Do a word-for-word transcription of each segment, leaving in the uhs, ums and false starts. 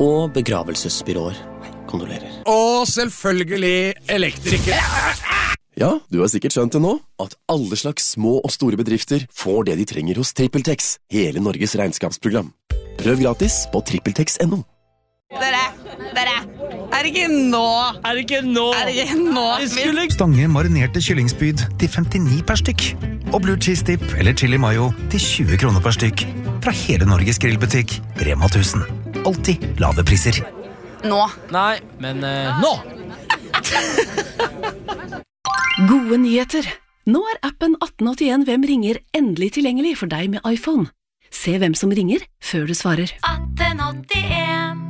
og begravelsesbyråer. Kondolerer. Og selvfølgelig elektrikere. Ja, du har sikkert skjønt det nå, at alle slags små og store bedrifter får det de trenger hos TrippelTex, hele Norges regnskapsprogram. Prøv gratis på trippeltex punktum no. Dere, dere, er det ikke nå? Er det ikke nå? Er det ikke nå? Skulle... Stange marinerte kyllingspyd til femtini per stykk. Og blue cheese dip eller chili mayo til tjue kroner per stykk. Fra hele Norges grillbutikk, Rema tusen. Alltid lave priser. Nå. Nei, men uh, nå! Gode nyheter. Nå er appen atten åttien Hvem ringer endelig tilgjengelig for deg med iPhone. Se hvem som ringer før du svarer. atten åttien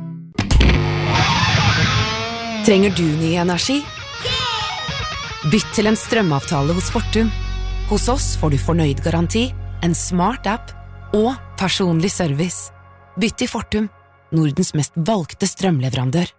Trenger du ny energi? Bytt til en strømavtale hos Fortum. Hos oss får du fornøyd garanti, en smart app og personlig service. Bytt til Fortum, Nordens mest valgte strømleverandør.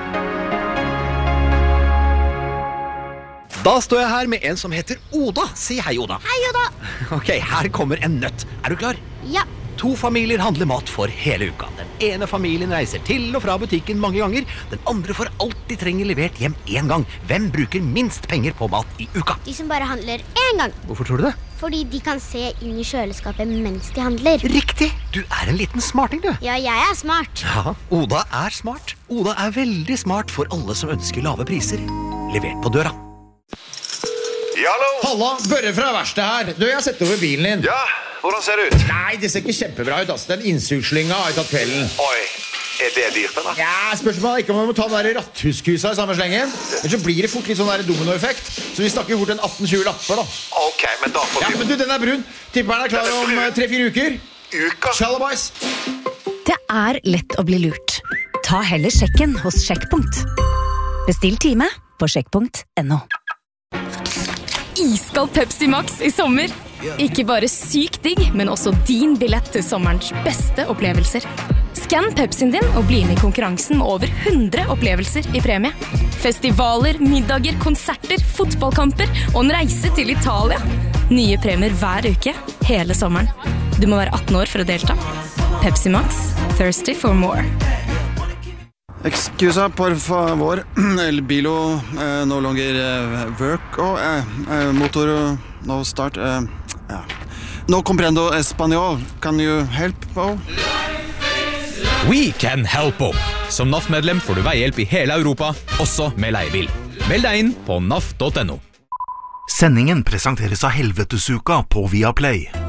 Da står jeg her med en som heter Oda. Si hei, Oda. Hei, Oda. Ok, her kommer en nøtt. Er du klar? Ja. To familier handler mat for hele uka. Den ene familien reiser til og fra butikken mange ganger. Den andre får alt de trenger levert hjem en gang. Hvem bruker minst penger på mat i uka? De som bare handler en gang. Hvorfor tror du det? Fordi de kan se inn i kjøleskapet mens de handler. Riktig! Du er en liten smarting, du. Ja, jeg er smart. Ja, Oda er smart. Oda er veldig smart for alle som ønsker lave priser. Levert på døra. Hallo? Halla, Børre fra verkstedet her. Du, jeg har sett over bilen din. Ja, hvordan ser det ut? Nei, det ser ikke kjempebra ut, altså. Den innsugslynga har jeg tatt kvelden. Oi, er det dyrt, eller? Ja, spørsmålet er ikke om vi må ta den der ratthuskusa i samme slengen. Ellers så blir det fort litt sånn der dominoeffekt. Så vi snakker fort en atten tjue lapper, da. Ok, men da får vi... Ja, men du, den er brun. Tipper den er klar om tre-fire uker. Uka? Shalabais. Det er lett å bli lurt. Ta heller sjekken hos Sjekkpunkt. Bestill time på sjekkpunkt punktum no. Iskald Pepsi Max i sommer. Ikke bare sykt digg, men også din billett til sommerens beste opplevelser. Skann Pepsien din og bli med i konkurransen med over hundre opplevelser i premie. Festivaler, middager, konserter, fotballkamper og en reise til Italia. Nye premier hver uke, hele sommeren. Du må være atten år for å delta. Pepsi Max, thirsty for more. Excusa, por favor. El bilo eh, no longer eh, work. Oh, eh, eh, motor no start. Eh, ja. No comprendo español. Can you help? Oh? We can help. Som N A F-medlem får du veihjelp i hele Europa, også med leiebil. Meld deg inn på N A F punktum no. Sendingen presenteres av Helvetesuka på Viaplay.